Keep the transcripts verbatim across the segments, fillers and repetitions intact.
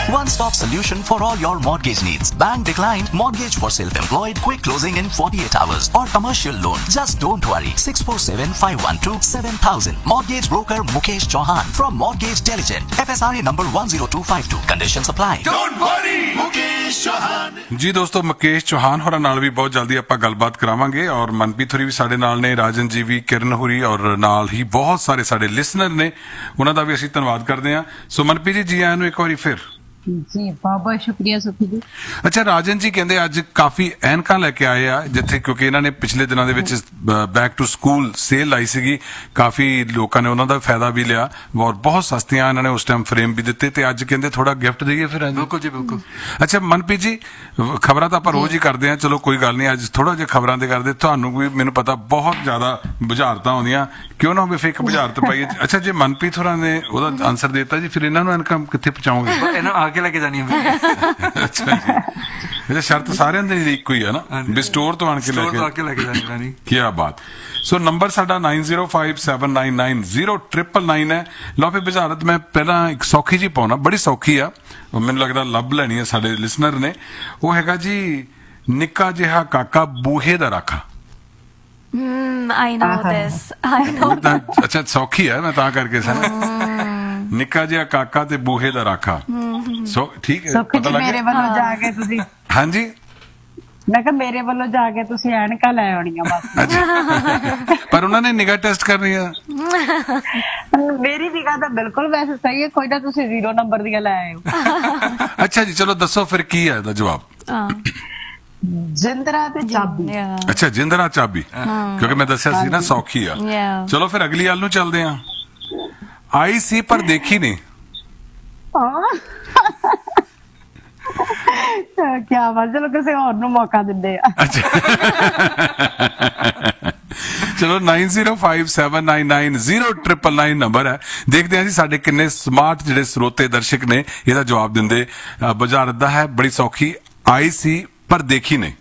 One-stop solution for all your mortgage needs. Bank declined mortgage for self-employed, quick closing in forty-eight hours, or commercial loan. Just don't worry. six four seven, five one two, seven thousand. Mortgage broker Mukesh Chauhan from Mortgage Diligent. F S R A number one zero two five two. Conditions apply. Don't worry, Mukesh Chauhan. ਜੀ ਦੋਸਤੋ, ਮੁਕੇਸ਼ ਚੌਹਾਨ ਹੋਰਾਂ ਨਾਲ ਵੀ ਬਹੁਤ ਜਲਦੀ ਆਪਾਂ ਗੱਲਬਾਤ ਕਰਾਵਾਂਗੇ ਔਰ ਮਨਪ੍ਰੀਤ ਹੋਰੀ ਵੀ ਸਾਡੇ ਨਾਲ ਨੇ, ਰਾਜਨ ਜੀ ਵੀ, ਕਿਰਨ ਹੋਰੀ ਔਰ ਨਾਲ ਹੀ ਬਹੁਤ ਸਾਰੇ ਸਾਡੇ ਲਿਸਨਰ ਨੇ, ਉਹਨਾਂ ਦਾ ਵੀ ਅਸੀਂ ਧੰਨਵਾਦ ਕਰਦੇ ਹਾਂ। ਸੋ ਮਨਪ੍ਰੀਤ ਜੀ, ਜੀ ਆਇਆਂ ਨੂੰ ਇੱਕ ਵਾਰੀ ਫਿਰ। जी बहुत बहुत शुक्रिया सुखी जी। ਅੱਛਾ, ਰਾਜਨ ਜੀ ਕਹਿੰਦੇ ਅੱਜ ਕਾਫੀ ਐਨਕਾਂ ਲੈ ਕੇ ਆਏ ਆ, ਜਿੱਥੇ ਕਿਉਂਕਿ ਇਹਨਾਂ ਨੇ ਪਿਛਲੇ ਦਿਨਾਂ ਦੇ ਵਿੱਚ ਬੈਕ ਟੂ ਸਕੂਲ ਸੇਲ ਲਾਈ ਸੀਗੀ, ਕਾਫੀ ਲੋਕਾਂ ਨੇ ਉਹਨਾਂ ਦਾ ਫਾਇਦਾ ਵੀ ਲਿਆ ਔਰ ਬਹੁਤ ਸਸਤੀਆਂ ਇਹਨਾਂ ਨੇ ਉਸ ਟਾਈਮ ਫਰੇਮ ਵੀ ਦਿੱਤੇ, ਤੇ ਅੱਜ ਕਹਿੰਦੇ ਥੋੜਾ ਗਿਫਟ ਦੇਈਏ ਫਿਰ। ਬਿਲਕੁਲ ਜੀ, ਬਿਲਕੁਲ। ਅੱਛਾ ਮਨਪ੍ਰੀਤ ਜੀ, ਖਬਰਾਂ ਤਾਂ ਆਪਾਂ ਰੋਜ਼ ਹੀ ਕਰਦੇ ਹਾਂ, ਚਲੋ ਕੋਈ ਗੱਲ ਨਹੀਂ, ਅੱਜ ਥੋੜਾ ਜਿਹਾ ਖਬਰਾਂ ਦੇ ਕਰਦੇ। ਤੁਹਾਨੂੰ ਵੀ ਮੈਨੂੰ ਪਤਾ ਬਹੁਤ ਜ਼ਿਆਦਾ ਬੁਝਾਰਤਾਂ ਆਉਂਦੀਆਂ, ਕਿਉਂ ਨਾ ਹੋਵੇ ਫਿਰ ਇੱਕ ਬੁਝਾਰਤ ਪਾਈਏ। ਅੱਛਾ, ਜੇ ਮਨਪ੍ਰੀਤ ਹੋਰਾਂ ਨੇ ਉਹਦਾ ਆਨਸਰ ਦੇ ਦਿੱਤਾ ਜੀ, ਫਿਰ ਇਹਨਾਂ ਨੂੰ ਐਨਕਾਂ ਕਿੱਥੇ ਪਹੁੰਚਾਓਗੇ? ਇਹਨਾਂ ਆਗੇ ਲੈ ਕੇ ਜਾਣੀ ਹੈ। ਅੱਛਾ ਜੀ, ਇਹ ਸ਼ਰਤ ਸਾਰਿਆਂ ਦੇ ਇੱਕੋ ਹੀ ਆ ਨਾ, ਵੀ ਸਟੋਰ ਤੋਂ ਆਣ ਕੇ ਲੈ ਕੇ ਲੈ ਕੇ ਜਾਣੀ। ਕੀ ਬਾਤ। ਸੋ ਨੰਬਰ ਸਾਡਾ nine zero five seven nine nine zero triple nine ਹੈ। ਲਓ ਫਿਰ ਬੁਝਾਰਤ ਮੈਂ ਪਹਿਲਾਂ ਇੱਕ ਸੌਖੀ ਜੀ ਪਾਉਣਾ, ਬੜੀ ਸੌਖੀ ਆ, ਮੈਨੂੰ ਲੱਗਦਾ ਲੱਭ ਲੈਣੀ ਹੈ ਸਾਡੇ ਲਿਸਨਰ ਨੇ। ਉਹ ਹੈਗਾ ਜੀ, ਨਿੱਕਾ ਜਿਹਾ ਕਾਕਾ ਬੂਹੇ ਦਾ ਰਾਖਾ। Hmm, I know this. I know that. ਅੱਛਾ, ਸੌਖੀ ਹੈ, ਮੈਂ ਤਾਂ ਕਰਕੇ ਸਰ। ਨਿੱਕਾ ਜਿਹਾ ਕਾਕਾ ਤੇ ਬੂਹੇ ਦਾ ਰਾਖਾ। ਸੋ ਠੀਕ ਹੈ, ਪਤਾ ਲੱਗ ਮੇਰੇ ਵੱਲੋਂ ਜਾ ਕੇ ਤੁਸੀਂ, ਹਾਂਜੀ ਮੈਂ ਕਿਹਾ ਮੇਰੇ ਵੱਲੋਂ ਜਾ ਕੇ ਤੁਸੀਂ ਐਨਕਾਂ ਲੈ ਆਉਣੀਆਂ ਬਸ। ਪਰ ਉਹਨਾਂ ਨੇ ਨਿਗਾਹ ਟੈਸਟ ਕਰਨੀ ਆ। ਮੇਰੀ ਨਿਗਾਹ ਤਾਂ ਬਿਲਕੁਲ ਵੈਸੇ ਸਹੀ ਹੈ, ਕੋਈ ਨਾ ਤੁਸੀਂ ਜ਼ੀਰੋ ਨੰਬਰ ਦੀਆਂ ਲੈ ਆਇਓ। ਅੱਛਾ ਜੀ, ਚਲੋ ਦੱਸੋ ਫਿਰ ਕੀ ਹੈ ਇਹਦਾ ਜਵਾਬ। ਜਿੰਦਰਾ ਤੇ ਚਾਬੀ। ਅੱਛਾ, ਜਿੰਦਰਾ ਚਾਬੀ, ਕਿਉਂਕਿ ਮੈਂ ਦੱਸਿਆ ਸੀ ਨਾ ਸੌਖੀ ਆ। ਚਲੋ ਫਿਰ ਅਗਲੀ ਗੱਲ ਨੂੰ ਚੱਲਦੇ ਆ। ਆਈ ਸੀ ਪਰ ਦੇਖੀ ਨਹੀਂ। ਕਿਆ ਬਾਤ, ਚਲੋ ਕਿਸੇ ਹੋਰ ਨੂੰ ਮੌਕਾ ਦਿੰਦੇ ਆ। ਚਲੋ nine zero five seven nine nine zero triple nine number ਹੈ। ਦੇਖਦੇ ਹਾਂ ਜੀ ਸਾਡੇ ਕਿੰਨੇ ਸਮਾਰਟ ਜਿਹੜੇ ਸਰੋਤੇ ਦਰਸ਼ਕ ਨੇ ਇਹਦਾ ਜਵਾਬ ਦਿੰਦੇ। ਬੁਝਾਰਤ ਦਾ ਹੈ, ਬੜੀ ਸੌਖੀ, ਆਈ ਸੀ ਪਰ ਦੇਖੀ ਨਹੀਂ।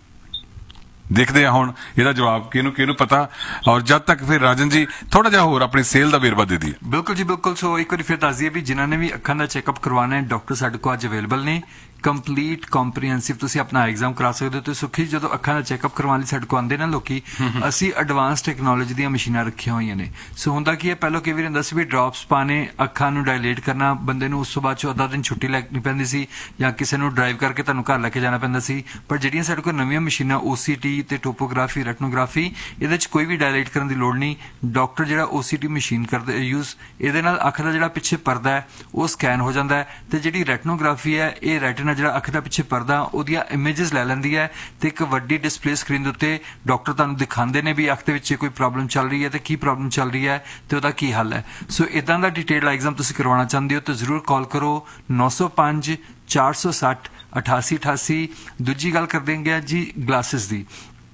ਦੇਖਦੇ ਆ ਹੁਣ ਇਹਦਾ ਜਵਾਬ ਕਿਹਨੂੰ ਕਿਹਨੂੰ ਪਤਾ। ਔਰ ਜਦ ਤੱਕ ਫਿਰ ਰਾਜਨ ਜੀ ਥੋੜਾ ਜਿਹਾ ਹੋਰ ਆਪਣੀ ਸੇਲ ਦਾ ਵੇਰਵਾ ਦੇ ਦਈਏ। ਬਿਲਕੁਲ ਜੀ, ਬਿਲਕੁਲ। ਸੋ ਇੱਕ ਵਾਰੀ ਫਿਰ ਦੱਸ ਦਈਏ ਵੀ ਜਿਨ੍ਹਾਂ ਨੇ ਵੀ ਅੱਖਾਂ ਦਾ ਚੈੱਕਅਪ ਕਰਵਾਉਣਾ ਹੈ, ਡਾਕਟਰ ਸਾਡੇ ਕੋਲ ਅੱਜ ਅਵੇਲੇਬਲ ਨੇ। ਕੰਪਲੀਟ ਕੰਪਰੀਹੈਂਸਿਵ ਤੁਸੀਂ ਆਪਣਾ ਐਗਜ਼ਾਮ ਕਰਾ ਸਕਦੇ ਹੋ। ਤੇ ਸੁਖੀ, ਜਦੋਂ ਅੱਖਾਂ ਦਾ ਚੈੱਕਅਪ ਕਰਵਾਉਣ ਲਈ ਸਾਡੇ ਕੋਲ ਆਉਂਦੇ ਨਾ ਲੋਕੀ, ਅਸੀਂ ਐਡਵਾਂਸ ਟੈਕਨੋਲੋਜੀ ਦੀਆਂ ਮਸ਼ੀਨਾਂ ਰੱਖੀਆਂ ਹੋਈਆਂ ਨੇ। ਸੋ ਹੁੰਦਾ ਕੀ ਹੈ, ਪਹਿਲਾਂ ਕਈ ਵਾਰ ਹੁੰਦਾ ਸੀ ਵੀ ਡ੍ਰੌਪਸ ਪਾਣੇ, ਅੱਖਾਂ ਨੂੰ ਡਾਇਲੇਟ ਕਰਨਾ, ਬੰਦੇ ਨੂੰ ਉਸ ਤੋਂ ਬਾਅਦ ਚ ਅੱਧਾ ਦਿਨ ਛੁੱਟੀ ਲੈਣੀ ਪੈਂਦੀ ਸੀ, ਜਾਂ ਕਿਸੇ ਨੂੰ ਡਰਾਈਵ ਕਰਕੇ ਤੁਹਾਨੂੰ ਘਰ ਲੈ ਕੇ ਜਾਣਾ ਪੈਂਦਾ ਸੀ। ਪਰ ਜਿਹੜੀਆਂ ਸਾਡੇ ਕੋਲ ਨਵੀਆਂ ਮਸ਼ੀਨਾਂ ਓ ਸੀ ਟੀ ਤੇ ਟੋਪੋਗ੍ਰਾਫੀ, ਰੈਟਨੋਗ੍ਰਾਫੀ, ਇਹਦੇ ਚ ਕੋਈ ਵੀ ਡਾਇਲੇਟ ਕਰਨ ਦੀ ਲੋੜ ਨਹੀਂ। ਡਾਕਟਰ ਜਿਹੜਾ ਓ ਸੀ ਟੀ ਮਸ਼ੀਨ ਕਰਦੇ ਯੂਜ਼, ਇਹਦੇ ਨਾਲ ਅੱਖ ਦਾ ਜਿਹੜਾ ਪਿੱਛੇ ਪਰਦਾ ਹੈ ਉਹ ਸਕੈਨ ਹੋ ਜਾਂਦਾ ਹੈ। ਤੇ ਜਿਹੜੀ ਰੈਟਨੋਗ੍ਰਾਫੀ ਹੈ, ਇਹ ਰੈਟਨਾ ਜਿਹੜਾ ਅੱਖ ਦਾ ਪਿੱਛੇ ਪਰਦਾ ਉਹਦੀਆਂ ਇਮੇजेस ਲੈ ਲੈਂਦੀ ਹੈ, ਤੇ ਇੱਕ ਵੱਡੀ ਡਿਸਪਲੇ ਸਕਰੀਨ ਦੇ ਉੱਤੇ ਡਾਕਟਰ ਤੁਹਾਨੂੰ ਦਿਖਾਉਂਦੇ ਨੇ ਵੀ ਅੱਖ ਦੇ ਵਿੱਚ ਕੋਈ ਪ੍ਰੋਬਲਮ ਚੱਲ ਰਹੀ ਹੈ ਤੇ ਕੀ ਪ੍ਰੋਬਲਮ ਚੱਲ ਰਹੀ ਹੈ ਤੇ ਉਹਦਾ ਕੀ ਹੱਲ ਹੈ। ਸੋ ਇਦਾਂ ਦਾ ਡਿਟੇਲ ਐਗਜ਼ਾਮ ਤੁਸੀਂ ਕਰਵਾਉਣਾ ਚਾਹੁੰਦੇ ਹੋ ਤਾਂ ਜ਼ਰੂਰ ਕਾਲ ਕਰੋ ਨੌ ਸੌ ਪੰਜ ਚਾਰ ਸੌ ਸੱਠ ਅਠਾਸੀ ਅਠਾਸੀ। ਦੂਜੀ ਗੱਲ ਕਰ ਦੇਂਗੇ ਜੀ ਗਲਾਸਿਸ ਦੀ।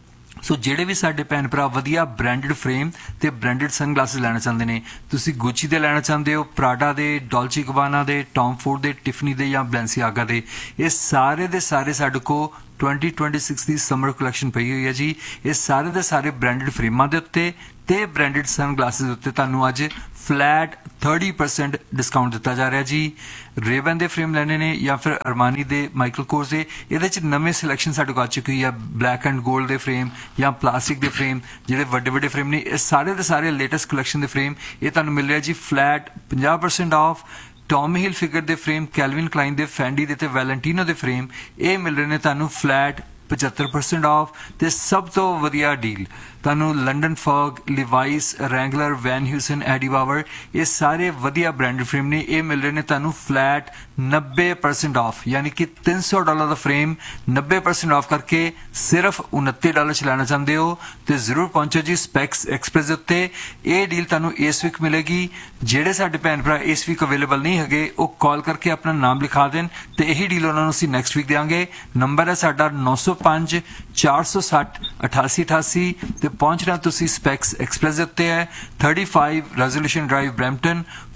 ਸੋ ਜਿਹੜੇ ਵੀ ਸਾਡੇ ਭੈਣ ਭਰਾ ਵਧੀਆ ਬ੍ਰਾਂਡਡ ਫਰੇਮ ਤੇ ਬ੍ਰਾਂਡਡ ਸਨ ਗਲਾਸਿਸ ਲੈਣਾ ਚਾਹੁੰਦੇ ਨੇ, ਤੁਸੀਂ ਗੁੱਚੀ ਦੇ ਲੈਣਾ ਚਾਹੁੰਦੇ ਹੋ, ਪ੍ਰਾਡਾ ਦੇ, ਡੋਲਚੀ ਗਬਾਨਾ ਦੇ, ਟੌਮ ਫੋਰਡ ਦੇ, ਟਿਫਨੀ ਦੇ ਜਾਂ ਬੈਂਸੀਆਗਾ ਦੇ, ਇਹ ਸਾਰੇ ਦੇ ਸਾਰੇ ਸਾਡੇ ਕੋਲ ट्वेंटी ट्वेंटी सिक्स ਦੀ ਸਮਰ ਕਲੈਕਸ਼ਨ ਪਈ ਹੋਈ ਹੈ ਜੀ। ਇਹ ਸਾਰੇ ਦੇ ਸਾਰੇ ਬ੍ਰਾਂਡਡ ਫਰੇਮਾਂ ਦੇ ਉੱਤੇ ਤੇ ਬ੍ਰਾਂਡਡ ਸਨ ਗਲਾਸਿਸ ਦੇ ਉੱਤੇ ਤੁਹਾਨੂੰ ਅੱਜ ਫਲੈਟ थर्टी परसेंट डिस्काउंट दिता जा रहा जी। रेबन के फ्रेम लेने ने या फिर अरमानी के माइकल कोर्स के ये नवे सिलेक्शन साढ़े को आ चुकी है। ब्लैक एंड गोल्ड के फ्रेम या प्लास्टिक के फ्रेम जोड़े वड्डे वड्डे फ्रेम ने, ये सारे के सारे लेटेस्ट कलैक्शन के फ्रेम ये तुहानूं मिल रहा जी flat fifty percent of. Tommy hill figure के फ्रेम, कैलविन क्लाइन के, फैंडी के, वैलेंटीनो के फ्रेम ये मिल रहे हैं तुहानूं फ्लैट पचहत्तर परसेंट ऑफ। तो सब तो वधिया डील तुहानूं London fog, Levi's, Wrangler, van Hewson, AD बावर ये सारे वधिया ब्रांडेड फ्रेम ने ये मिल रहे हैं तुहानूं फ्लैट नब्बे परसेंट ऑफ, यानी कि तीन सौ डॉलर का फ्रेम नब्बे परसेंट ऑफ करके सिर्फ उनतीस डॉलर च लैना चाहते हो तो जरूर पहुंचो जी स्पैक्स एक्सप्रेस के उत्ते। ये डील तुहानूं इस वीक मिलेगी। जेडे साडे भैन भरा इस वीक अवेलेबल नहीं है वो कॉल करके अपना नाम लिखा देन तो यही डील उन्होंने असीं नैक्सट वीक देंगे। नंबर है साडा नौ सौ पांच चार सौ सठ अठासी अठासी तो पहुंचना तुसी स्पैक्स एक्सप्रेस के उत्ते है। Thirty five resolution drive Brampton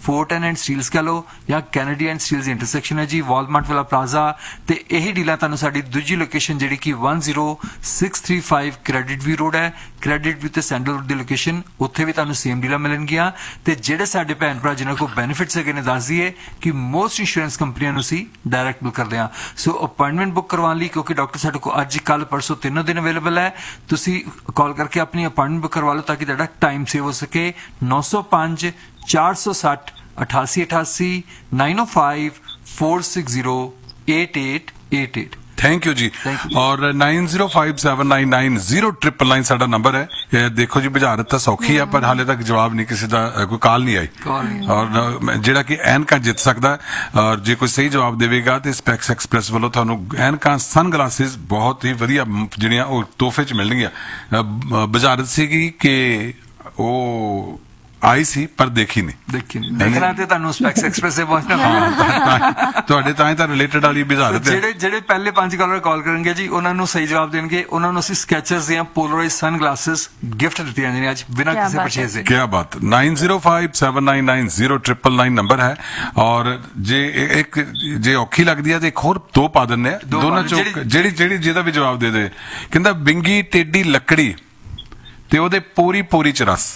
fort and Steeles ਕਹ ਲਓ ਜਾਂ ਕੈਨੇਡੀ ਐਂਡ ਸਟੀਲਸ ਇੰਟਰਸੈਕਸ਼ਨ ਹੈ ਜੀ, ਵਾਲਮਾਰਟ ਵਾਲਾ ਪਲਾਜ਼ਾ। ਤੇ ਇਹੀ ਡੀਲਾਂ ਤੁਹਾਨੂੰ ਸਾਡੀ ਦੂਜੀ ਲੋਕੇਸ਼ਨ ਜਿਹੜੀ ਕਿ one zero six three five credit ਵੀ ਰੋਡ ਹੈ, ਕ੍ਰੈਡਿਟ ਵੀ ਤੇ ਸੈਂਡਲ ਰੋਡ ਦੀ ਲੋਕੇਸ਼ਨ, ਉੱਥੇ ਵੀ ਤੁਹਾਨੂੰ ਸੇਮ ਡੀਲਾਂ ਮਿਲਣਗੀਆਂ। ਤੇ ਜਿਹੜੇ ਸਾਡੇ ਭੈਣ ਭਰਾ ਜਿਨ੍ਹਾਂ ਕੋਲ ਬੈਨੀਫਿਟਸ ਹੈਗੇ ਨੇ, ਦੱਸ ਦਈਏ ਕਿ ਮੋਸਟ ਇੰਸ਼ੋਰੈਂਸ ਕੰਪਨੀਆਂ ਨੂੰ ਅਸੀਂ ਡਾਇਰੈਕਟ ਬਿਲ ਕਰਦੇ ਹਾਂ। ਸੋ ਅਪਾਇੰਟਮੈਂਟ ਬੁੱਕ ਕਰਵਾਉਣ ਲਈ, ਕਿਉਂਕਿ ਡਾਕਟਰ ਸਾਡੇ ਕੋਲ ਅੱਜ ਕੱਲ ਪਰਸੋਂ ਤਿੰਨੋਂ ਦਿਨ ਅਵੇਲੇਬਲ ਹੈ, ਤੁਸੀਂ ਕਾਲ ਕਰਕੇ ਆਪਣੀ ਅਪਾਇੰਟਮੈਂਟ ਬੁੱਕ ਕਰਵਾ ਲਓ ਤਾਂ ਕਿ ਤੁਹਾਡਾ ਟਾਈਮ ਸੇਵ ਹੋ ਸਕੇ। ਨੌ ਸੌ ਪੰਜ ਚਾਰ ਸੌ ਸੱਠ ਅਠਾਸੀ ਅਠਾਸੀ nine oh five four six zero eight eight eight eight। Thank you ਜੀ। Thank you। ਔਰ nine zero five seven nine nine zero triple nine ਸਾਡਾ ਨੰਬਰ ਹੈ। ਇਹ ਦੇਖੋ ਜੀ, ਬੁਝਾਰਤ ਤਾਂ ਸੌਖੀ ਹੈ ਪਰ ਹਾਲੇ ਤੱਕ ਜਵਾਬ ਨਹੀਂ, ਕਿਸੇ ਦਾ ਅ, ਕੋਈ ਕਾਲ ਨਹੀਂ ਆਈ। Call ਨਹੀਂ। ਔਰ ਅ, ਜਿਹੜਾ ਕਿ ਐਨਕਾਂ ਜਿੱਤ ਸਕਦਾ ਹੈ। ਔਰ ਜੇ ਕੋਈ ਸਹੀ ਜਵਾਬ ਦੇਵੇਗਾ ਤੇ ਸਪੈਕਸ ਐਕਸਪ੍ਰੈਸ ਵੱਲੋਂ ਤੁਹਾਨੂੰ ਐਨਕਾਂ ਸਨ ਗਲਾਸਿਸ ਬਹੁਤ ਹੀ ਵਧੀਆ ਮ, ਜਿਹੜੀਆਂ ਉਹ ਤੋਹਫੇ ਚ ਮਿਲਣਗੀਆਂ। ਅ, ਬ- ਬੁਝਾਰਤ ਸੀਗੀ ਕਿ ਉਹ ਆਈ ਸੀ ਪਰ ਦੇਖੀ ਨਹੀਂ। ਦੇਖੀ ਨਹੀਂ, ਦੇਖਣਾ ਤੇ ਤੁਹਾਨੂੰ ਸਪੈਕਸ ਐਕਸਪ੍ਰੈਸ ਤੇ ਪਹੁੰਚਣਾ। ਤੁਹਾਡੇ ਤਾਂ ਹੀ ਤਾਂ ਰਿਲੇਟਡ ਵਾਲੀ ਬੁਝਾਰਤ ਹੈ। ਜਿਹੜੇ ਜਿਹੜੇ ਪਹਿਲੇ ਪੰਜ ਕਾਲਰ ਕਾਲ ਕਰਨਗੇ ਜੀ, ਉਹਨਾਂ ਨੂੰ ਸਹੀ ਜਵਾਬ ਦੇਣਗੇ, ਉਹਨਾਂ ਨੂੰ ਅਸੀਂ ਸਕੈਚਰਸ ਦੀਆਂ ਪੋਲਰਾਈਜ਼ ਸਨ ਗਲਾਸਿਸ ਗਿਫਟ ਦਿੱਤੀਆਂ ਜਾਣਗੀਆਂ ਅੱਜ ਬਿਨਾਂ ਕਿਆ ਕਿਸੇ ਬਾਤ ਪਰਚੇਜ਼ ਦੇ। क्या बात। nine zero five seven nine nine zero triple nine number ਹੈ। ਔਰ ਜੇ ਇਹ- ਇੱਕ ਜੇ ਔਖੀ ਲੱਗਦੀ ਹੈ ਤੇ ਇੱਕ ਹੋਰ ਦੋ ਪਾ ਦਿੰਦੇ ਆ, ਦੋ ਦੋਨਾਂ ਪਾ- ਚੋਂ ਜਿਹੜੀ- ਜਿਹੜੀ ਜਿਹੜੀ ਜਿਹਦਾ ਵੀ ਜਵਾਬ ਦੇ ਦੇ। ਕਹਿੰਦਾ ਬਿੰਗੀ ਟੇਡੀ ਲੱਕੜੀ ਤੇ ਉਹਦੇ ਪੂਰੀ ਪੂਰੀ ਚ ਰਸ।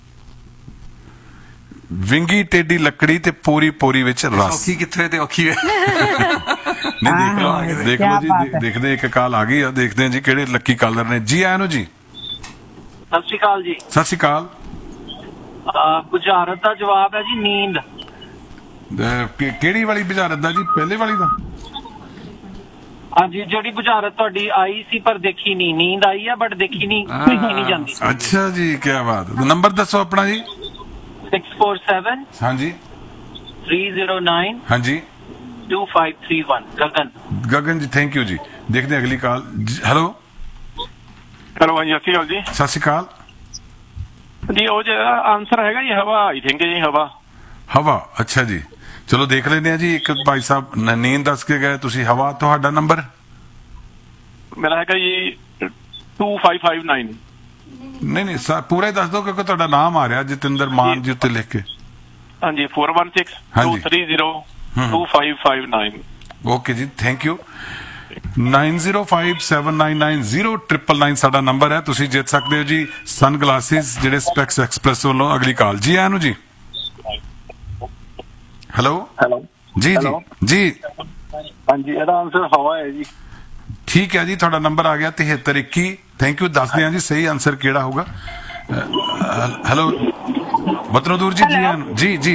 ਵਿੰਗੀ ਟੇਡੀ ਲੱਕੜੀ ਤੇ ਪੂਰੀ ਪੂਰੀ ਵਿੱਚ ਰਸ। ਔਖੀ ਕਿੱਥੇ ਤੇ ਔਖੀ ਹੈ। ਨਹੀਂ, ਦੇਖ ਲਓ ਹਾਂ, ਦੇਖ ਕਿਆ ਲਓ ਜੀ, ਬਾਤ ਦੇ- ਹੈ। ਦੇਖਦੇ ਇੱਕ ਕਾਲ ਆ ਗਈ ਆ, ਦੇਖਦੇ ਹਾਂ ਜੀ ਕਿਹੜੇ ਲੱਕੀ ਕਾਲਰ ਨੇ। ਜੀ ਆਇਆਂ ਨੂੰ ਜੀ, ਸਤਿ ਸ਼੍ਰੀ ਅਕਾਲ ਜੀ। ਸਤਿ ਸ਼੍ਰੀ ਅਕਾਲ। ਅਹ ਬੁਝਾਰਤ ਦਾ ਜਵਾਬ ਹੈ ਜੀ ਨੀਂਦ। ਅਹ, ਕਿ- ਕਿਹੜੀ ਵਾਲੀ ਬੁਝਾਰਤ ਦਾ ਜੀ? ਪਹਿਲੇ ਵਾਲੀ ਦਾ? ਹਾਂਜੀ, ਜਿਹੜੀ ਬੁਝਾਰਤ ਤੁਹਾਡੀ ਆਈ ਸੀ ਪਰ ਦੇਖੀ ਨਹੀਂ, ਨੀਂਦ ਆਈ ਹੈ ਬਟ ਦੇਖੀ ਨਹੀਂ, ਦੇਖੀ ਨਹੀਂ ਜਾਂਦੀ। ਅੱਛਾ ਜੀ, ਕੀ ਬਾਤ ਹੈ। ਨੰਬਰ ਦੱਸੋ ਆਪਣਾ ਜੀ। six four seven ਹਾਂਜੀ three zero nine ਹਾਂਜੀ two five three one। Gagan. Gagan ਜੀ, ਥੈਂਕ ਯੂ ਜੀ। ਦੇਖਦੇ ਹਾਂ ਅਗਲੀ ਕਾਲ। ਹੈਲੋ, ਹੈਲੋ ਹਾਂਜੀ, ਸਤਿ ਸ਼੍ਰੀ ਅਕਾਲ ਜੀ। ਸਤਿ ਸ਼੍ਰੀ ਅਕਾਲ ਜੀ ਉਹ ਜਿਹੜਾ ਆਨਸਰ ਹੈਗਾ ਜੀ ਹਵਾ, ਆਈ ਥਿੰਕ ਜੀ ਹਵਾ। ਹਵਾ। ਅੱਛਾ ਜੀ, ਚਲੋ ਦੇਖ ਲੈਂਦੇ ਆ ਜੀ। ਇੱਕ ਭਾਈ ਸਾਹਿਬ ਨ- ਨੀਂਦ ਦੱਸ ਕੇ ਗਏ, ਤੁਸੀਂ ਹਵਾ। ਤੁਹਾਡਾ ਨੰਬਰ? ਮੇਰਾ ਹੈਗਾ ਜੀ two five five nine। ਨਹੀਂ ਨਹੀਂ ਸਾ- ਪੂਰਾ ਹੀ ਦੱਸ ਦਿਓ ਕਿਉਂਕਿ ਤੁਹਾਡਾ ਨਾਮ ਆ ਰਿਹਾ ਜਤਿੰਦਰ ਮਾਨ ਜੀ ਉੱਤੇ ਲਿਖ ਕੇ। ਹਾਂਜੀ four one six two three zero two five five nine। Okay ਜੀ, thank you. nine zero five seven nine nine zero triple nine ਸਾਡਾ ਨੰਬਰ ਹੈ। ਤੁਸੀਂ ਜਿੱਤ ਸਕਦੇ ਹੋ ਜੀ ਸਨ ਗਲਾਸਿਸ ਜਿਹੜੇ ਸਪੈਕਸ ਐਕਸਪ੍ਰੈਸ ਵੱਲੋਂ। ਅਗਲੀ ਕਾਲ। ਜੀ ਆਇਆਂ ਨੂੰ ਜੀ। ਹੈਲੋ ਹੈਲੋ ਜੀ ਜੀ ਜੀ ਹਾਂਜੀ, ਇਹਦਾ ਆਨਸਰ ਹਵਾ ਹੈ ਜੀ। ਠੀਕ ਹੈ ਜੀ, ਤੁਹਾਡਾ ਨੰਬਰ ਆ ਗਿਆ ਤਿਹੱਤਰ ਇੱਕੀ। Thank you. ਦੱਸਦੇ ਹਾਂ ਜੀ ਸਹੀ ਆਨਸਰ ਕਿਹੜਾ ਹੋਊਗਾ। ਹੈਲੋ ਵਤਨੋਦੂਰ ਜੀ, ਜੀ ਆਇਆਂ ਨੂੰ। ਜੀ ਜੀ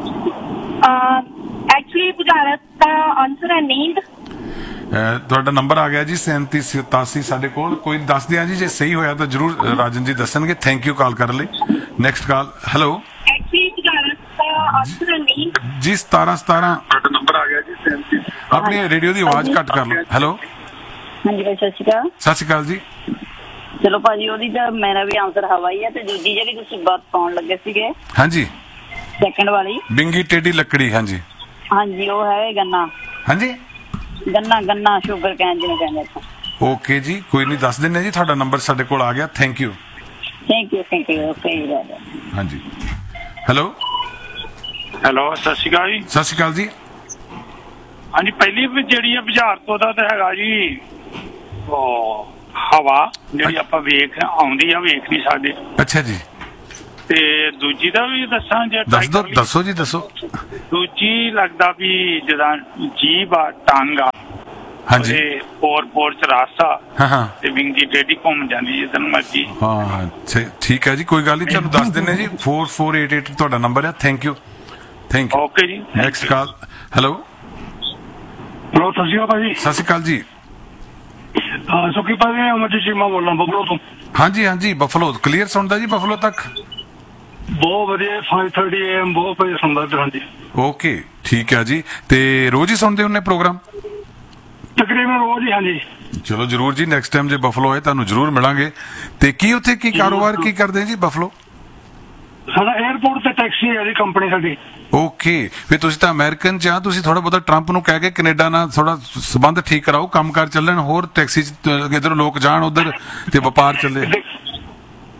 ਐਕਚੁਅਲੀ ਬੁਝਾਰਤ ਦਾ ਆਨਸਰ ਹੈ ਨੀਂਦ। ਅਹ ਤੁਹਾਡਾ ਨੰਬਰ ਆ ਗਿਆ ਜੀ ਸੈਂਤੀ ਸਤਾਸੀ ਸਾਡੇ ਕੋਲ। ਕੋਈ ਦੱਸ ਦਿਆਂ ਜੀ, ਜੇ ਸਹੀ ਹੋਇਆ ਤਾਂ ਜਰੂਰ ਅਹ, ਰਾਜਨ ਜੀ ਦੱਸਣਗੇ। ਥੈਂਕ ਯੂ ਕਾਲ ਕਰਨ ਲਈ। Next call. ਹੈਲੋ ਐਕਚੁਅਲੀ ਬੁਝਾਰਤ ਦਾ ਆਨਸਰ ਹੈ ਨੀਂਦ। ਜੀ ਸਤਾਰਾਂ ਸਤਾਰਾਂ। ਤੁਹਾਡਾ ਨੰਬਰ ਆ ਗਿਆ ਜੀ ਸੈਂਤੀ। ਆਪਣੀ ਰੇਡੀਓ ਦੀ ਆਵਾਜ਼ ਘੱਟ ਕਰ ਲਓ। ਹੈਲੋ ਹਾਂਜੀ ਭਾਈ ਸਤਿ ਸ਼੍ਰੀ ਅਕਾਲ। ਸਤਿ ਸ਼੍ਰੀ ਅਕਾਲ ਜੀ। ਚਲੋ ਭਾਜੀ, ਉਹਦੀ ਤਾਂ ਮੇਰਾ ਵੀ ਆਨਸਰ ਹਵਾ ਹੀ ਹੈ। ਤੇ ਦੂਜੀ ਜਿਹੜੀ ਤੁਸੀਂ ਬਾਤ ਪਾਉਣ ਲੱਗੇ ਸੀਗੇ ਹਾਂਜੀ, ਸੈਕੰਡ ਵਾਲੀ, ਬਿੰਗੀ ਟੇਡੀ ਲੱਕੜੀ। ਹਾਂਜੀ ਹਾਂਜੀ ਉਹ ਹੈ ਗੰਨਾ। ਹਾਂਜੀ ਗੰਨਾ ਗੰਨਾ ਸ਼ੂਗਰ ਕੈਨ ਜਿਹਨੂੰ ਕਹਿੰਦੇ ਆਪਾਂ। ਓਕੇ ਜੀ, ਕੋਈ ਨਹੀਂ, ਦੱਸ ਦਿੰਦੇ ਜੀ। ਤੁਹਾਡਾ ਨੰਬਰ ਸਾਡੇ ਕੋਲ ਆ ਗਿਆ। Thank you. Thank you thank you okay ਜੀ। ਹਾਂਜੀ ਹੈਲੋ ਹੈਲੋ ਸਤਿ ਸ਼੍ਰੀ ਅਕਾਲ ਜੀ। ਸਤਿ ਸ਼੍ਰੀ ਅਕਾਲ ਜੀ। ਹਾਂਜੀ, ਪਹਿਲੀ ਵੀ ਜਿਹੜੀ ਹੈ ਬੁਝਾਰਤ ਉਹਦਾ ਤਾਂ ਹੈਗਾ ਜੀ ਉਹ ਹਵਾ, ਜਿਹੜੀ ਆਪਾਂ ਵੇਖ ਆਉਂਦੀ ਆ, ਵੇਖ ਨਹੀਂ ਸਕਦੇ। ਅੱਛਾ ਜੀ, ਤੇ ਦੂਜੀ ਦਾ ਵੀ ਦੱਸਾਂ ਜੇ ਦੱਸ ਦੋ ਦੱਸੋ ਜੀ ਦੱਸੋ। ਦੂਜੀ ਲੱਗਦਾ ਵੀ ਜਦੋਂ ਜੀਭ ਆ, ਟੰਗ ਆ, ਹਾਂਜੀ ਤੇ ਪੋਰ ਪੋਰ ਚ ਰਸ ਆ, ਹਾਂ ਹਾਂ ਤੇ ਵਿੰਗੀ ਟੇਢੀ ਘੁੰਮ ਜਾਂਦੀ ਜਿੱਦਨ ਮਰਜੀ। ਹਾਂ ਠੀ- ਠੀਕ ਹੈ ਜੀ, ਕੋਈ ਗੱਲ ਨਹੀਂ, ਤੁਹਾਨੂੰ ਦੱਸ ਦਿੰਦੇ ਜੀ। four four eight eight ਤੁਹਾਡਾ ਨੰਬਰ ਹੈ। Thank you thank you. Okay ਜੀ। Next call. ਹੈਲੋ ਹੈਲੋ ਸਤਿ ਸ਼੍ਰੀ ਅਕਾਲ ਭਾਜੀ। ਸਤਿ ਸ਼੍ਰੀ ਅਕਾਲ ਜੀ। ਹਾਂ ਸੁਖੀ ਭਾਜੀ, ਅਮਰਜੀਤ ਚੀਮਾ ਬੋਲਣਾ ਬਬਲੋ ਤੋਂ। ਹਾਂਜੀ ਹਾਂਜੀ, ਬਫਲੋ ਕਲੀਅਰ ਸੁਣਦਾ ਜੀ? ਬਫਲੋ ਤੱਕ ਬਹੁਤ ਵਧੀਆ। five thirty A M ਬਹੁਤ ਵਧੀਆ ਸੁਣਦਾ ਇੱਧਰ। ਹਾਂਜੀ ਓਕੇ, ਠੀਕ ਹੈ ਜੀ। ਤੇ ਰੋਜ਼ ਹੀ ਸੁਣਦੇ ਹੁੰਨੇ ਪ੍ਰੋਗਰਾਮ? ਤਕਰੀਬਨ ਰੋਜ਼ ਹੀ। ਹਾਂਜੀ ਚਲੋ ਜਰੂਰ ਜੀ, ਨੈਕਸਟ ਟਾਈਮ ਜੇ ਬਫਲੋ ਹੋਏ ਤੁਹਾਨੂੰ ਜਰੂਰ ਮਿਲਾਂਗੇ। ਤੇ ਕੀ ਉੱਥੇ ਕੀ ਕਾਰੋਬਾਰ ਕੀ ਕਰਦੇ ਜੀ ਬਫਲੋ? ਸਾਡਾ 에어ਪੋਰਟ ਤੇ ਟੈਕਸੀ ਹੈ ਜੀ ਕੰਪਨੀ ਸਾਡੀ। ਓਕੇ, ਫਿਰ ਤੁਸੀਂ ਤਾਂ ਅਮਰੀਕਨ ਚ ਆ, ਤੁਸੀਂ ਥੋੜਾ ਬਹੁਤਾ ਟਰੰਪ ਨੂੰ ਕਹਿ ਕੇ ਕੈਨੇਡਾ ਨਾਲ ਥੋੜਾ ਸਬੰਧ ਠੀਕ ਕਰਾਓ, ਕੰਮ ਕਾਰ ਚੱਲਣ, ਹੋਰ ਟੈਕਸੀ ਚ ਇਧਰੋਂ ਲੋਕ ਜਾਣ ਉਧਰ ਤੇ ਵਪਾਰ ਚੱਲੇ।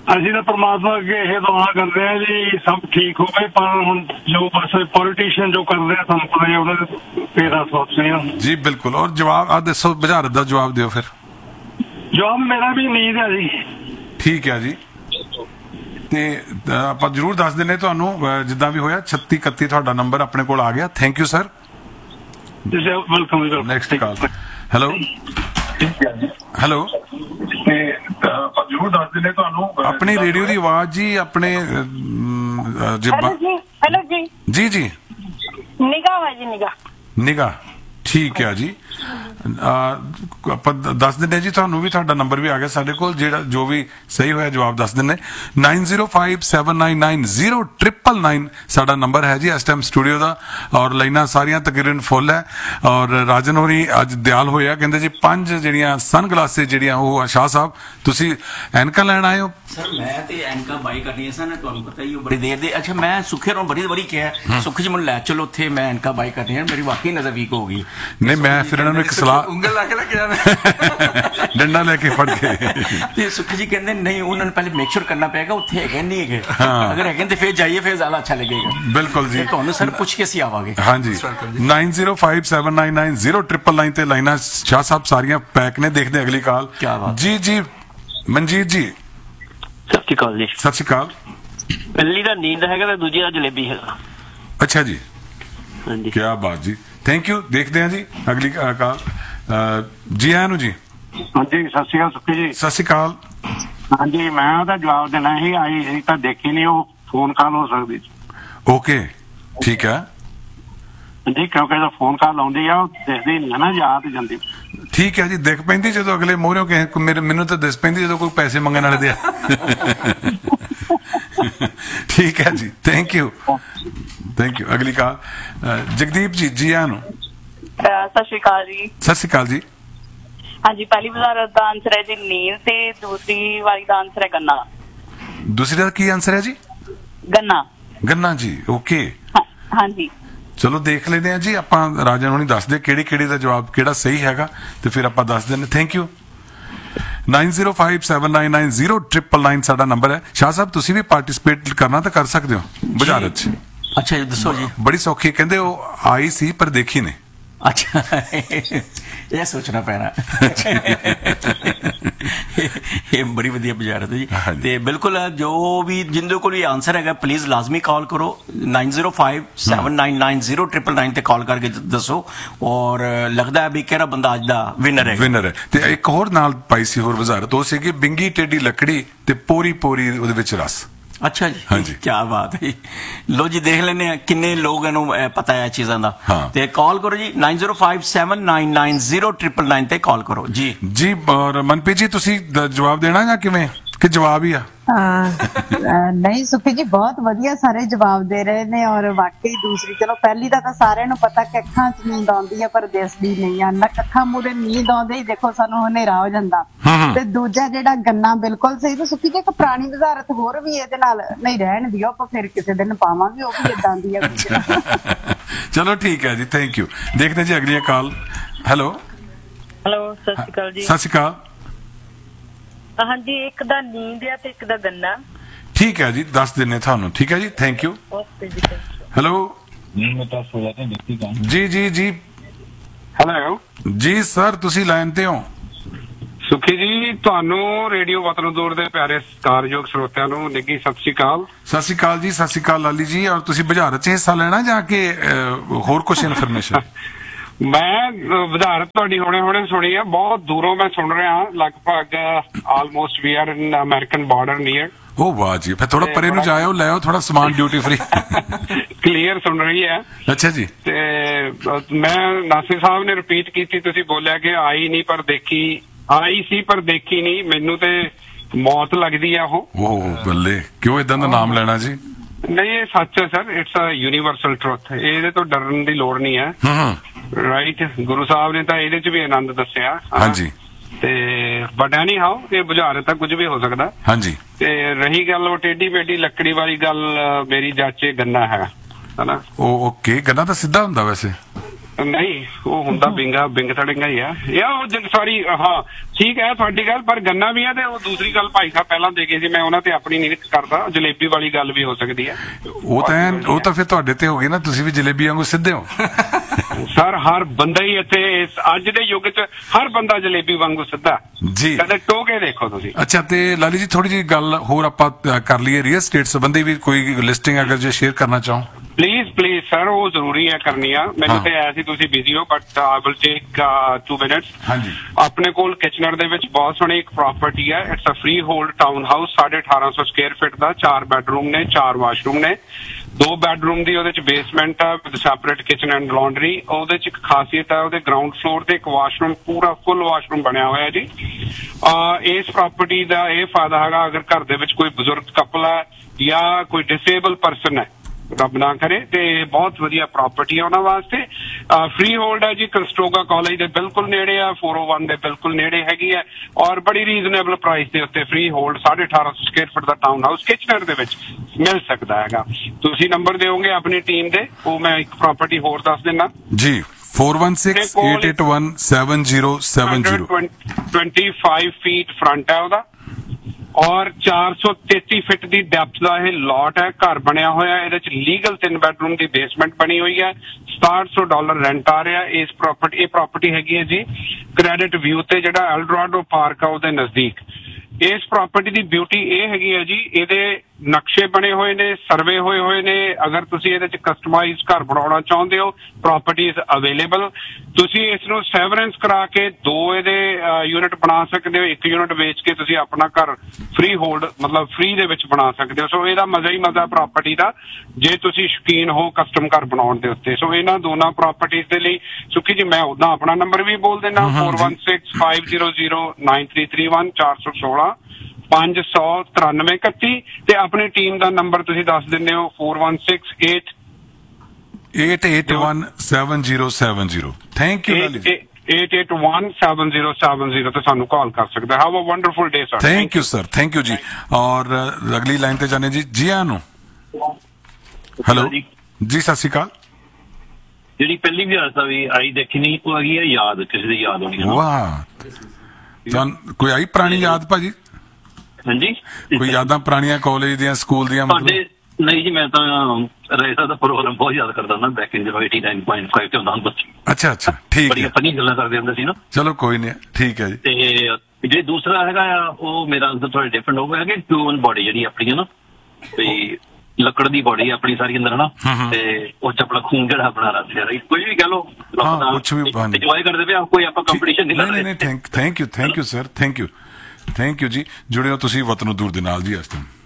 ਅਸੀਂ ਤਾਂ ਪਰਮਾਤਮਾ ਅੱਗੇ ਇਹ ਦੁਆ ਕਰਦੇ ਆ ਜੀ ਸਭ ਠੀਕ ਹੋਵੇ, ਪਰ ਹੁਣ ਜੋ ਬਸ ਪੋਲੀਟੀਸ਼ੀਅਨ ਜੋ ਕਰਦੇ ਆ ਤੁਹਾਨੂੰ ਪਤਾ ਹੀ ਉਹਨਾਂ ਦੇ ਪੇਰਾ ਸੋਚਦੇ ਆ ਜੀ ਬਿਲਕੁਲ। ਔਰ ਜਵਾਬ ਆ ਦੱਸੋ, ਬੁਝਾਰਤ ਦਾ ਜਵਾਬ ਦਿਓ ਫਿਰ। ਜਵਾਬ ਮੇਰਾ ਵੀ ਨੀਂਦ ਹੈ ਜੀ। ਠੀਕ ਹੈ ਜੀ, ਤੇ ਆਪਾਂ ਜਰੂਰ ਦੱਸ ਦਿੰਨੇ ਤੁਹਾਨੂੰ ਜਿੱਦਾਂ ਵੀ ਹੋਇਆ। ਛੱਤੀ ਇਕੱਤੀ ਤੁਹਾਡਾ ਨੰਬਰ ਆਪਣੇ ਕੋਲ ਆ ਗਿਆ। Thank you sir. Welcome. Next call. Hello hello, ਤੇ ਆਪਾਂ ਜਰੂਰ ਦੱਸ ਦਿੰਨੇ ਤੁਹਾਨੂੰ ਆਪਣੀ ਰੇਡੀਓ ਦੀ ਆਵਾਜ਼ ਜੀ ਆਪਣੇ ਹੈਲੋ ਜੀ। ਹੈਲੋ ਜੀ ਜੀ ਜੀ ਨਿਗਾਹ ਹੈ ਜੀ ਨਿਗਾਹ ਨਿਗਾਹ। ਠੀਕ ਹੈ ਜੀ, ਆਪਾਂ ਦੱਸ ਦਿੰਦੇ ਜੀ ਤੁਹਾਨੂੰ ਵੀ ਤੁਹਾਡਾ ਨੰਬਰ ਵੀ ਆ ਗਿਆ ਸਾਡੇ ਕੋਲ, ਜਿਹੜਾ ਜੋ ਵੀ ਸਹੀ ਹੋਇਆ ਜਵਾਬ ਦੱਸ ਦਿੰਦੇ। Nine zero five seven nine nine zero triple nine ਸਾਡਾ ਨੰਬਰ ਹੈ ਜੀ ਇਸ ਟਾਈਮ ਸਟੂਡੀਓ ਦਾ, ਔਰ ਲਾਈਨਾਂ ਸਾਰੀਆਂ ਤਕਰੀਬਨ ਫੁੱਲ ਹੈ। ਔਰ ਰਾਜਨ ਹੋਰੀ ਅੱਜ ਦਿਆਲ ਹੋਇਆ, ਕਹਿੰਦੇ ਜੀ ਪੰਜ ਜਿਹੜੀਆਂ ਸਨ ਗਲਾਸਿਸ ਜਿਹੜੀਆਂ ਉਹ ਸ਼ਾਹ ਸਾਹਿਬ ਤੁਸੀਂ ਐਨਕਾਂ ਲੈਣ ਆਏ ਹੋ। ਸਰ ਮੈਂ ਤੇ ਐਨਕਾਂ ਬਾਈ ਕਰਨੀਆਂ ਸਨ, ਤੁਹਾਨੂੰ ਪਤਾ ਹੀ ਬੜੀ ਦੇਰ ਦੇ। ਅੱਛਾ ਮੈਂ ਸੁੱਖੇ ਨੂੰ ਬੜੀ ਵਾਰੀ ਕਿਹਾ ਸੁੱਖ ਜੀ ਮੈਨੂੰ ਲੈ ਚਲੋ ਉੱਥੇ, ਮੈਂ ਐਨਕਾਂ ਬਾਈ ਕਰਨੀਆਂ, ਮੇਰੀ ਵਾਕਈ ਨਜ਼ਰ ਵੀਕ ਹੋ ਗਈ। ਨਹੀਂ ਮੈਂ ਫਿਰ ਇਹਨਾਂ ਨੂੰ ਇੱਕ ਸਲਾਹ, ਉਂਗਲ ਲਾ ਕੇ ਲੈ ਕੇ ਜਾਣਾ ਡੰਡਾ ਲੈ ਕੇ ਫੜ ਕੇ, ਤੇ ਸੁੱਖ ਜੀ ਕਹਿੰਦੇ ਨਹੀਂ ਉਹਨਾਂ ਨੂੰ ਪਹਿਲੇ ਮੇਕ ਸ਼ੋਰ ਕਰਨਾ ਪਏਗਾ ਉੱਥੇ ਹੈਗੇ ਨਹੀਂ ਹੈਗੇ, ਅਗਰ ਹੈਗੇ ਤੇ ਫਿਰ ਜਾਈਏ, ਫਿਰ ਜ਼ਿਆਦਾ ਅੱਛਾ ਲੱਗੇਗਾ। ਬਿਲਕੁਲ ਜੀ, ਤੁਹਾਨੂੰ ਸਰ ਪੁੱਛ ਕੇ ਅਸੀਂ ਆਵਾਂਗੇ। ਹਾਂਜੀ nine zero five seven nine nine zero triple nine ਤੇ ਲਾਈਨਾਂ ਸ਼ਾਹ ਸਾਹਿਬ ਸਾਰੀਆਂ ਪੈਕ ਨੇ। ਦੇਖਦੇ ਅਗਲੀ ਕਾਲ। ਜੀ ਜੀ ਮਨਜੀਤ ਜੀ ਸਤਿ ਸ਼੍ਰੀ ਅਕਾਲ ਜੀ। ਸਤਿ ਸ਼੍ਰੀ ਅਕਾਲ। ਪਹਿਲੀ ਦਾ ਨੀਂਦ ਹੈਗਾ ਤੇ ਦੂਜੀ ਦਾ ਜਲੇਬੀ ਹੈਗਾ। ਅੱਛਾ ਜੀ, ਹਾਂਜੀ ਕੀ ਬਾਤ ਜੀ, ਥੈਂਕ ਯੂ। ਦੇਖਦੇ ਹਾਂ ਜੀ ਅਗਲੀ ਕਾਲ। ਜੀ ਆਇਆਂ ਨੂੰ ਜੀ। ਹਾਂਜੀ ਸਤਿ ਸ਼੍ਰੀ ਅਕਾਲ ਸੁੱਖੀ ਜੀ। ਸਤਿ ਸ਼੍ਰੀ ਅਕਾਲ। ਹਾਂਜੀ ਮੈਂ ਉਹਦਾ ਜਵਾਬ ਦੇਣਾ ਸੀ, ਆਈ ਸੀ ਤਾਂ ਦੇਖੀ ਨਹੀਂ, ਉਹ ਫੋਨ ਕਾਲ ਹੋ ਸਕਦੀ। ਓਕੇ ਠੀਕ ਹੈ ਜੀ, ਕਿਉਂਕਿ ਜਦੋਂ ਫੋਨ ਕਾਲ ਆਉਂਦੀ ਆ ਉਹ ਦਿਖਦੀ ਨਹੀਂ ਹੈ ਨਾ, ਯਾਦ ਜਾਂਦੀ। ਠੀਕ ਹੈ ਜੀ, ਦਿਖ ਪੈਂਦੀ ਜਦੋਂ ਅਗਲੇ ਮੋਹਰਿਓਂ ਕਿਸੇ ਮੇਰੇ ਮੈਨੂੰ ਤਾਂ ਦਿਸ ਪੈਂਦੀ ਜਦੋਂ ਕੋਈ ਪੈਸੇ ਮੰਗਣ ਵਾਲੇ ਦੇ। ਠੀਕ ਹੈ ਜੀ, ਥੈਂਕ ਯੂ ਥੈਂਕ ਯੂ। ਅਗਲੀ ਕਾਲ ਜਗਦੀਪ ਜੀ। ਜੀ ਆਇਆਂ ਨੂੰ। ਸਤਿ ਸ਼੍ਰੀ ਅਕਾਲ ਜੀ। ਸਤਿ ਸ਼੍ਰੀ ਅਕਾਲ ਜੀ। ਹਾਂਜੀ ਪਹਿਲੀ ਵਜ਼ਾਰਤ ਦਾ ਆਨਸਰ ਹੈ ਜੀ ਨੀਂਦ, ਤੇ ਦੂਸਰੀ ਵਾਲੀ ਦਾ ਆਨਸਰ ਹੈ ਗੰਨਾ। ਦੂਸਰੀ ਦਾ ਕੀ ਆਨਸਰ ਹੈ ਜੀ? ਗੰਨਾ। ਗੰਨਾ ਜੀ, ਓਕੇ। ਹਾਂਜੀ ਚਲੋ ਦੇਖ ਲੈਂਦੇ ਆ ਜੀ, ਆਪਾਂ ਰਾਜਨ ਹੁਣੀ ਦੱਸਦੇ ਕਿਹੜੀ ਕਿਹੜੀ ਦਾ ਜਵਾਬ ਕਿਹੜਾ ਸਹੀ ਹੈਗਾ, ਤੇ ਫਿਰ ਆਪਾਂ ਦੱਸ ਦਿੰਦੇ। Thank you. Nine zero five seven nine nine zero triple nine ਸਾਡਾ ਨੰਬਰ ਹੈ। ਸ਼ਾਹ ਸਾਹਿਬ ਤੁਸੀਂ ਵੀ ਪਾਰਟਿਸਿਪੇਟ ਕਰਨਾ ਤਾਂ ਕਰ ਸਕਦੇ ਹੋ ਬੁਝਾਰਤ ਚ। ਅੱਛਾ ਜੀ ਦੱਸੋ ਜੀ। ਬੜੀ ਸੌਖੀ, ਕਹਿੰਦੇ ਉਹ ਆਈ ਸੀ ਪਰ ਦੇਖੀ ਨਹੀਂ। ਅੱਛਾ ਇਹ ਸੋਚਣਾ ਪੈਣਾ। ਇਹ ਬੜੀ ਵਧੀਆ ਬੁਝਾਰਤ ਹੈ ਜੀ। ਤੇ ਬਿਲਕੁਲ ਜੋ ਵੀ ਜਿੰਦੇ ਕੋਲ ਵੀ ਆਨਸਰ ਹੈਗਾ ਪਲੀਜ਼ ਲਾਜ਼ਮੀ ਕਾਲ ਕਰੋ nine zero five seven nine nine zero triple nine ਤੇ ਕਾਲ ਕਰਕੇ ਦੱਸੋ। ਔਰ ਲੱਗਦਾ ਹੈ ਵੀ ਕਿਹੜਾ ਬੰਦਾ ਅੱਜ ਦਾ ਵਿਨਰ ਹੈ। ਵਿਨਰ ਹੈ। ਤੇ ਇੱਕ ਹੋਰ ਨਾਲ ਪਾਈ ਸੀ ਹੋਰ ਵਜ਼ਾਰਤ, ਉਹ ਸੀਗੀ ਬਿੰਗੀ ਟੇਢੀ ਲੱਕੜੀ ਤੇ ਪੋਰੀ ਪੋਰੀ ਉਹਦੇ ਵਿੱਚ ਰਸ। ਅੱਛਾ ਜੀ, ਹਾਂਜੀ ਕੀ ਬਾਤ ਹੈ। ਲੋ ਜੀ ਦੇਖ ਲੈਂਦੇ ਆ ਕਿੰਨੇ ਲੋਕਾਂ ਨੂੰ ਪਤਾ ਹੈ ਚੀਜ਼ਾਂ ਦਾ। ਤੇ ਕਾਲ ਕਰੋ ਜੀ nine zero five seven nine nine zero triple nine ਤੇ ਕਾਲ ਕਰੋ ਜੀ। ਜੀ ਔਰ ਮਨਪ੍ਰੀਤ ਜੀ ਤੁਸੀਂ ਜਵਾਬ ਦੇਣਾ ਜਾਂ ਕਿਵੇਂ ਕਿ ਜਵਾਬ ਹੀ ਆ? ਨਹੀਂ ਸੁਖੀ ਜੀ ਬਹੁਤ ਵਧੀਆ ਸਾਰੇ ਜਵਾਬ ਦੇ ਰਹੇ ਨੇ, ਔਰ ਵਾਕਈ ਦੂਸਰੀ ਚਲੋ ਪਹਿਲੀ ਦਾ ਤਾਂ ਸਾਰਿਆਂ ਨੂੰ ਪਤਾ ਕਿ ਅੱਖਾਂ 'ਚ ਨੀਂਦ ਆਉਂਦੀ ਹੈ ਪਰ ਦਿਸਦੀ ਨਹੀਂ ਆ। ਅੱਖਾਂ ਮੂਹਰੇ ਨੀਂਦ ਆਉਂਦੇ ਹੀ ਦੇਖੋ ਸਾਨੂੰ ਹਨੇਰਾ ਹੋ ਜਾਂਦਾ। ਤੇ ਦੂਜਾ ਜਿਹੜਾ ਗੰਨਾ ਬਿਲਕੁਲ ਸਹੀ। ਤੇ ਸੁਖੀ ਜੀ ਇੱਕ ਪੁਰਾਣੀ ਵਜ਼ਾਰਤ ਹੋਰ ਵੀ ਇਹਦੇ ਨਾਲ ਨਹੀਂ ਰਹਿਣ ਦਿਓ, ਆਪਾਂ ਫਿਰ ਕਿਸੇ ਦਿਨ ਪਾਵਾਂਗੇ, ਉਹ ਵੀ ਏਦਾਂ ਦੀ ਆ। ਚਲੋ ਠੀਕ ਹੈ ਜੀ, ਥੈਂਕ ਯੂ। ਦੇਖਦੇ ਜੀ ਅਗਲੀ ਕਾਲ। ਹੈਲੋ ਹੈਲੋ ਸਤਿ ਸ਼੍ਰੀ ਅਕਾਲ ਜੀ। ਸਤਿ ਸ਼੍ਰੀ ਅਕਾਲ। ਹਾਂਜੀ ਇੱਕ ਦਾ ਨੀਂਦ ਆ ਤੇ ਇੱਕ ਦਾ ਗੰਨਾ। ਠੀਕ ਹੈ ਜੀ, ਦੱਸ ਦਿੰਨੇ ਤੁਹਾਨੂੰ। ਠੀਕ ਹੈ ਜੀ, ਥੈਂਕ ਯੂ। ਹੈਲੋ ਜੀ ਜੀ ਜੀ। ਹੈਲੋ ਜੀ ਸਰ ਤੁਸੀਂ ਲਾਈਨ ਤੇ ਹੋ। ਸੁਖੀ ਜੀ ਤੁਹਾਨੂੰ ਰੇਡੀਓ ਵਤਨ ਦੂਰ ਦੇ ਪਿਆਰੇ ਸਤਿਕਾਰਯੋਗ ਸਰੋਤਿਆਂ ਨੂੰ ਨਿੱਘੀ ਸਤਿ ਸ਼੍ਰੀ ਅਕਾਲ। ਸਤਿ ਸ਼੍ਰੀ ਅਕਾਲ ਜੀ। ਸਤਿ ਸ਼੍ਰੀ ਅਕਾਲ ਲਾਲੀ ਜੀ। ਔਰ ਤੁਸੀਂ ਬੁਝਾਰਤ 'ਚ ਹਿੱਸਾ ਲੈਣਾ ਜਾਂ ਕਿ ਹੋਰ ਕੁਝ ਇਨਫੋਰਮੇਸ਼ਨ? ਮੈਂ ਵਜ਼ਾਰਤ ਤੁਹਾਡੀ ਹੁਣੇ ਹੁਣੇ ਸੁਣੀ ਆ, ਬਹੁਤ ਦੂਰੋਂ ਮੈਂ ਸੁਣ ਰਿਹਾ, ਲਗਭਗ almost we are in American border near. ਉਹ ਵਾਹ ਜੀ, ਫਿਰ ਥੋੜਾ ਪਰੇ ਨੂੰ ਜਾਇਓ, ਲੈ ਆਓ ਥੋੜਾ ਸਮਾਨ ਡਿਊਟੀ ਫ੍ਰੀ। ਕਲੀਅਰ ਸੁਣ ਰਹੀ ਹੈ। ਅੱਛਾ ਜੀ। ਤੇ ਮੈਂ ਨਾਸਿਰ ਸਾਹਿਬ ਨੇ ਰਿਪੀਟ ਕੀਤੀ, ਤੁਸੀਂ ਬੋਲਿਆ ਕਿ ਆਈ ਨਹੀਂ ਪਰ ਦੇਖੀ, ਆਈ ਸੀ ਪਰ ਦੇਖੀ ਨਹੀਂ, ਮੈਨੂੰ ਤੇ ਮੌਤ ਲੱਗਦੀ ਆ ਉਹ। ਉਹ ਬੱਲੇ, ਕਿਉਂ ਇਦਾਂ ਦਾ ਨਾਮ ਲੈਣਾ ਜੀ? ਨਹੀਂ ਇਹ ਸੱਚ ਹੈ sir, it's a universal truth, ਇਹਦੇ ਤੋਂ ਡਰਨ ਦੀ ਲੋੜ ਨਹੀਂ ਹੈ। ਰਾਈਟ, ਗੁਰੂ ਸਾਹਿਬ ਨੇ ਤਾਂ ਇਹਦੇ 'ਚ ਵੀ ਆਨੰਦ ਦੱਸਿਆ। ਹਾਂਜੀ। ਤੇ ਬਟ ਐਨੀ ਹਾਓ ਇਹ ਬੁਝਾਰਤ ਤਾਂ ਕੁਝ ਵੀ ਹੋ ਸਕਦਾ। ਹਾਂਜੀ। ਤੇ ਰਹੀ ਗੱਲ ਉਹ ਟੇਢੀ ਮੇਢੀ ਲੱਕੜੀ ਵਾਲੀ ਗੱਲ, ਮੇਰੀ ਜਾਚੇ ਗੰਨਾ ਹੈ ਹਨਾ। ਉਹ ਓਕੇ, ਗੰਨਾ ਤਾਂ ਸਿੱਧਾ ਹੁੰਦਾ ਵੈਸੇ। ਨਹੀਂ ਉਹ ਹੁੰਦਾ ਬਿੰਗਾ ਬਿੰਗ ਤੜਿੰਗਾ ਹੀ ਆ ਇਹ ਉਹ ਸੌਰੀ ਹਾਂ ਠੀਕ ਹੈ ਤੁਹਾਡੀ ਗੱਲ ਪਰ ਗੰਨਾ ਵੀ ਆ ਤੇ ਉਹ ਦੂਸਰੀ ਗੱਲ ਭਾਈ ਸਾਹਿਬ ਪਹਿਲਾਂ ਦੇ ਗਏ ਸੀ ਮੈਂ ਉਹਨਾਂ ਤੇ ਆਪਣੀ ਨਹੀਂ ਕਰਦਾ ਜਲੇਬੀ ਵਾਲੀ ਗੱਲ ਵੀ ਹੋ ਸਕਦੀ ਹੈ ਉਹ ਤਾਂ ਉਹ ਤਾਂ ਫਿਰ ਤੁਹਾਡੇ ਤੇ ਹੋ ਗਈ ਨਾ ਤੁਸੀਂ ਵੀ ਜਲੇਬੀ ਵਾਂਗੂ ਸਿੱਧੇ ਹੋ ਸਰ ਹਰ ਬੰਦਾ ਹੀ ਇੱਥੇ ਇਸ ਅੱਜ ਦੇ ਯੁੱਗ 'ਚ ਹਰ ਬੰਦਾ ਜਲੇਬੀ ਵਾਂਗੂ ਸਿੱਧਾ ਜੀ ਕਦੇ ਟੋਕੇ ਦੇਖੋ ਤੁਸੀਂ ਅੱਛਾ ਤੇ ਲਾਲੀ ਜੀ ਥੋੜੀ ਜਿਹੀ ਗੱਲ ਹੋਰ ਆਪਾਂ ਕਰ ਲਈਏ ਰੀਅਲ ਸਟੇਟ ਸੰਬੰਧੀ ਵੀ ਕੋਈ ਲਿਸਟਿੰਗ ਅਗਰ ਜੇ ਸ਼ੇਅਰ ਕਰਨਾ ਚਾਹੋ ਪਲੀਜ਼ ਪਲੀਜ਼ ਸਰ ਉਹ ਜ਼ਰੂਰੀ ਹੈ ਕਰਨੀ ਆ ਮੈਨੂੰ ਤੇ ਐ ਸੀ ਤੁਸੀਂ ਬਿਜ਼ੀ ਹੋ but I will take two minutes ਹਾਂਜੀ ਆਪਣੇ ਕੋਲ ਕਿਚਨਰ ਦੇ ਵਿੱਚ ਬਹੁਤ ਸੋਹਣੀ ਇੱਕ ਪ੍ਰਾਪਰਟੀ ਹੈ it's a free hold town house ਅਠਾਰਾਂ ਸੌ ਸਕੁਅਰ ਫੀਟ ਦਾ ਚਾਰ ਬੈਡਰੂਮ ਨੇ ਚਾਰ ਵਾਸ਼ਰੂਮ ਨੇ ਦੋ ਬੈਡਰੂਮ ਦੀ ਉਹਦੇ ਚ ਬੇਸਮੈਂਟ ਆ with separate kitchen and laundry ਉਹਦੇ ਚ ਇੱਕ ਖਾਸੀਅਤ ਹੈ ਉਹਦੇ ਗਰਾਊਂਡ ਫਲੋਰ ਤੇ ਇੱਕ ਵਾਸ਼ਰੂਮ ਪੂਰਾ ਫੁੱਲ ਵਾਸ਼ਰੂਮ ਬਣਿਆ ਹੋਇਆ ਜੀ ਇਸ ਪ੍ਰਾਪਰਟੀ ਦਾ ਇਹ ਫਾਇਦਾ ਹੈਗਾ ਅਗਰ ਘਰ ਦੇ ਵਿੱਚ ਕੋਈ ਬਜ਼ੁਰਗ ਕਪਲ ਹੈ ਜਾਂ ਕੋਈ ਡਿਸੇਬਲ ਪਰਸਨ ਹੈ ਰੱਬ ਨਾ ਕਰੇ ਤੇ ਬਹੁਤ ਵਧੀਆ ਪ੍ਰਾਪਰਟੀ ਹੈ ਉਹਨਾਂ ਵਾਸਤੇ ਫ੍ਰੀ ਹੋਲਡ ਹੈ ਜੀ ਕਨਸਟੋਗਾ ਕਾਲਜ ਦੇ ਬਿਲਕੁਲ ਨੇੜੇ ਆ ਚਾਰ ਸੌ ਇੱਕ ਦੇ ਬਿਲਕੁਲ ਨੇੜੇ ਹੈਗੀ ਹੈ ਔਰ ਬੜੀ ਰੀਜ਼ਨੇਬਲ ਪ੍ਰਾਈਸ ਦੇ ਉੱਤੇ ਫ੍ਰੀ ਹੋਲਡ ਅਠਾਰਾਂ ਸੌ ਸਕੁਅਰ ਫੁੱਟ ਦਾ ਟਾਊਨ ਹਾਊਸ ਕਿਚਨਰ ਦੇ ਵਿੱਚ ਮਿਲ ਸਕਦਾ ਹੈਗਾ ਤੁਸੀਂ ਨੰਬਰ ਦਿਓਗੇ ਆਪਣੀ ਟੀਮ ਦੇ ਉਹ ਮੈਂ ਇੱਕ ਪ੍ਰਾਪਰਟੀ ਹੋਰ ਦੱਸ ਦਿੰਦਾ ਜੀ four one six eight eight one seven zero seven zero twenty-five feet front ਹੈ ਉਹਦਾ ਔਰ ਚਾਰ ਸੌ ਤੇਤੀ ਫਿਟ ਦੀ ਡੈਪਥ ਦਾ ਇਹ ਲੋਟ ਹੈ ਘਰ ਬਣਿਆ ਹੋਇਆ ਇਹਦੇ ਚ ਲੀਗਲ ਤਿੰਨ ਬੈਡਰੂਮ ਦੀ ਬੇਸਮੈਂਟ ਬਣੀ ਹੋਈ ਹੈ ਸਤਾਹਠ ਸੌ ਡਾਲਰ ਰੈਂਟ ਆ ਰਿਹਾ ਇਸ ਪ੍ਰਾਪਰਟੀ ਇਹ ਪ੍ਰਾਪਰਟੀ ਹੈਗੀ ਹੈ ਜੀ ਕ੍ਰੈਡਿਟ ਵਿਊ ਤੇ ਜਿਹੜਾ ਐਲਡੋਰਾਡੋ ਪਾਰਕ ਆ ਉਹਦੇ ਨਜ਼ਦੀਕ ਇਸ ਪ੍ਰਾਪਰਟੀ ਦੀ ਬਿਊਟੀ ਇਹ ਹੈਗੀ ਹੈ ਜੀ ਇਹਦੇ ਨਕਸ਼ੇ ਬਣੇ ਹੋਏ ਨੇ ਸਰਵੇ ਹੋਏ ਹੋਏ ਨੇ ਅਗਰ ਤੁਸੀਂ ਇਹਦੇ ਚ ਕਸਟਮਾਈਜ਼ ਘਰ ਬਣਾਉਣਾ ਚਾਹੁੰਦੇ ਹੋ ਪ੍ਰਾਪਰਟੀ ਇਜ਼ ਅਵੇਲੇਬਲ ਤੁਸੀਂ ਇਸ ਨੂੰ ਸੈਵਰੈਂਸ ਕਰਾ ਕੇ ਦੋ ਇਹਦੇ ਯੂਨਿਟ ਬਣਾ ਸਕਦੇ ਹੋ ਇੱਕ ਯੂਨਿਟ ਵੇਚ ਕੇ ਤੁਸੀਂ ਆਪਣਾ ਘਰ ਫ੍ਰੀ ਹੋਲਡ ਮਤਲਬ ਫ੍ਰੀ ਦੇ ਵਿੱਚ ਬਣਾ ਸਕਦੇ ਹੋ ਸੋ ਇਹਦਾ ਮਜ਼ਾ ਹੀ ਮਜ਼ਾ ਪ੍ਰਾਪਰਟੀ ਦਾ ਜੇ ਤੁਸੀਂ ਸ਼ੌਕੀਨ ਹੋ ਕਸਟਮ ਘਰ ਬਣਾਉਣ ਦੇ ਉੱਤੇ ਸੋ ਇਹਨਾਂ ਦੋਨਾਂ ਪ੍ਰਾਪਰਟੀਜ਼ ਦੇ ਲਈ ਸੁਖੀ ਜੀ ਮੈਂ ਉਦਾਂ ਆਪਣਾ ਨੰਬਰ ਵੀ ਬੋਲ ਦਿੰਦਾ four one six five zero zero nine three three one ਚਾਰ ਸੌ ਸੋਲਾਂ ਪੰਜ ਸੌ ਤਰਾਨਵੇਂ ਇਕੱਤੀ ਤੇ ਆਪਣੀ ਟੀਮ ਦਾ ਨੰਬਰ ਤੁਸੀਂ ਦੱਸ ਦਿੰਦੇ ਹੋ four one six eight eight eight one seven zero seven zero thank you eight eight one seven zero seven zero ਤੇ ਸਾਨੂੰ ਕਾਲ ਕਰ ਸਕਦਾ have a wonderful day sir thank you sir thank you ਜੀ ਔਰ ਅਗਲੀ ਲਾਈਨ ਤੇ ਜਾਣੇ ਜੀ ਜੀ ਆਨੂ ਹੈਲੋ ਜੀ ਸਤਿ ਸ਼੍ਰੀ ਅਕਾਲ ਜਿਹੜੀ ਪਹਿਲੀ ਵਿਆਹ ਵੀ ਆਈ ਦੇਖੀ ਨਹੀਂ ਉਹ ਹੈਗੀ ਹੈ ਯਾਦ ਕਿਸੇ ਦੀ ਯਾਦ ਹੋਣੀ ਵਾਹ ਕੋਈ ਆਈ ਪੁਰਾਣੀ ਯਾਦ ਭਾਜੀ ਹਾਂਜੀ ਕੋਈ ਯਾਦਾਂ ਪੁਰਾਣੀਆਂ ਕਾਲਜ ਦੀਆਂ ਸਕੂਲ ਦੀਆਂ ਮਤਲਬ ਨਹੀਂ ਜੀ ਮੈਂ ਤਾਂ ਰੇਸਾ ਦਾ ਪ੍ਰੋਗਰਾਮ ਬਹੁਤ ਯਾਦ ਕਰਦਾ ਨਾ ਬੈਕ ਇਨ eighty nine point five ਤੇ ਹੁੰਦਾ ਹੁੰਦਾ ਸੀ ਅੱਛਾ ਅੱਛਾ ਠੀਕ ਹੈ ਬੜੀਆਂ ਫਨੀ ਗੱਲਾਂ ਕਰਦੇ ਹੁੰਦੇ ਸੀ ਨਾ ਚਲੋ ਕੋਈ ਨਹੀਂ ਠੀਕ ਹੈ ਜੀ ਤੇ ਜੇ ਦੂਸਰਾ ਹੈਗਾ ਉਹ ਮੇਰਾ ਅੰਦਰ ਥੋੜਾ ਡਿਫਰੈਂਟ ਹੋ ਗਿਆ ਕਿ ਹਿਊਮਨ ਬੋਡੀ ਜਿਹੜੀ ਆਪਣੀ ਹੈ ਨਾ ਵੀ ਲੱਕੜ ਦੀ ਬੋਡੀ ਆਪਣੀ ਸਾਰੀ ਅੰਦਰ ਨਾ ਤੇ ਉਹ ਚ ਆਪਣਾ ਖੂਨ ਜਿਹੜਾ ਆਪਣਾ ਰੱਖ ਰਿਹਾ ਕੋਈ ਵੀ ਕਹਿ ਲੋ ਕੁਝ ਵੀ ਇੰਜੋਏ ਕਰਦੇ ਪਏ ਕੋਈ ਆਪਾਂ ਕੰਪੀਟੀਸ਼ਨ ਨਹੀਂ ਨਹੀਂ ਨਹੀਂ thank you thank you sir thank you thank you ਜੀ ਜੁੜਿਓ ਤੁਸੀਂ ਵਤਨੋਂ ਦੂਰ ਦੇ ਨਾਲ ਜੀ ਇਸ ਟਾਈਮ